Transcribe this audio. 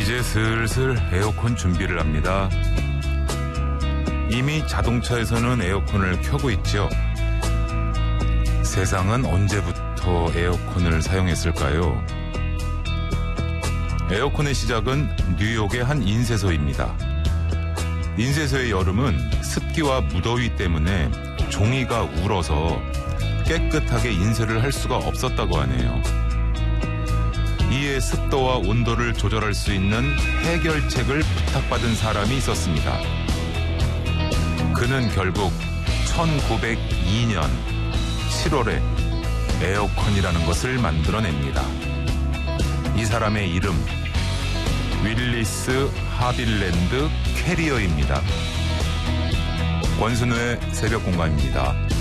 이제 슬슬 에어컨 준비를 합니다. 이미 자동차에서는 에어컨을 켜고 있죠. 세상은 언제부터 에어컨을 사용했을까요? 에어컨의 시작은 뉴욕의 한 인쇄소입니다. 인쇄소의 여름은 습기와 무더위 때문에 종이가 울어서 깨끗하게 인쇄를 할 수가 없었다고 하네요. 이에 습도와 온도를 조절할 수 있는 해결책을 부탁받은 사람이 있었습니다. 그는 결국 1902년 7월에 에어컨이라는 것을 만들어냅니다. 이 사람의 이름 윌리스 하빌랜드 캐리어입니다. 권순우의 새벽 공감입니다.